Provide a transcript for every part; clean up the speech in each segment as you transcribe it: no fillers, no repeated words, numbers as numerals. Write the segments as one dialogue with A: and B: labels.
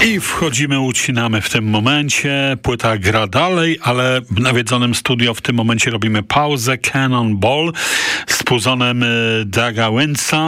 A: I wchodzimy, ucinamy w tym momencie. Płyta gra dalej, ale w nawiedzonym studio w tym momencie robimy pauzę. Cannonball z puzonem Douga Wintza.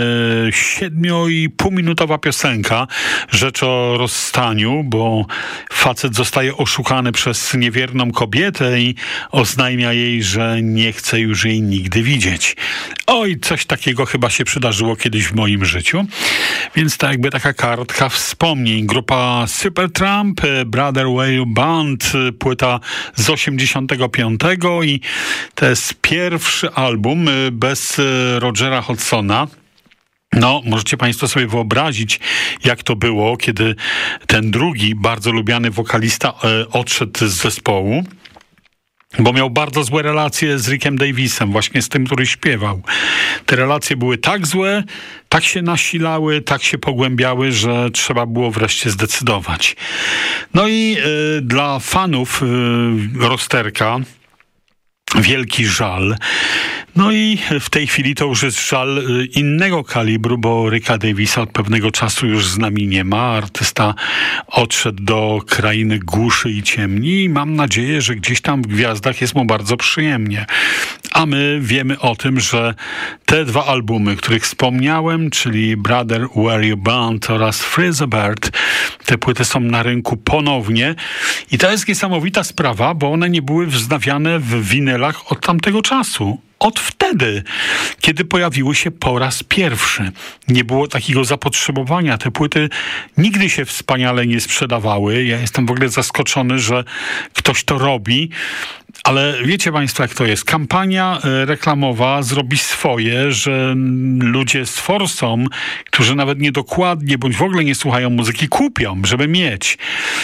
A: 7,5-minutowa piosenka. Rzecz o rozstaniu, bo facet zostaje oszukany przez niewierną kobietę i oznajmia jej, że nie chce już jej nigdy widzieć. Oj, coś takiego chyba się przydarzyło kiedyś w moim życiu. Więc tak jakby taka kartka wspomnień. Grupa Supertramp, Brother Where You Band, płyta z 85 i to jest pierwszy album bez Rogera Hodgsona. No, możecie państwo sobie wyobrazić, jak to było, kiedy ten drugi, bardzo lubiany wokalista odszedł z zespołu, bo miał bardzo złe relacje z Rickiem Davisem, właśnie z tym, który śpiewał. Te relacje były tak złe, tak się nasilały, tak się pogłębiały, że trzeba było wreszcie zdecydować. No i dla fanów rozterka wielki żal. No i w tej chwili to już jest żal innego kalibru, bo Ricka Davisa od pewnego czasu już z nami nie ma. Artysta odszedł do krainy głuszy i ciemni i mam nadzieję, że gdzieś tam w gwiazdach jest mu bardzo przyjemnie. A my wiemy o tym, że te dwa albumy, których wspomniałem, czyli Brother Where You Band oraz Free the Bird, te płyty są na rynku ponownie i to jest niesamowita sprawa, bo one nie były wznawiane w winylach od tamtego czasu. Od wtedy, kiedy pojawiły się po raz pierwszy. Nie było takiego zapotrzebowania. Te płyty nigdy się wspaniale nie sprzedawały. Ja jestem w ogóle zaskoczony, że ktoś to robi. Ale wiecie państwo, jak to jest. Kampania reklamowa zrobi swoje, że ludzie z forsą, którzy nawet niedokładnie bądź w ogóle nie słuchają muzyki, kupią, żeby mieć.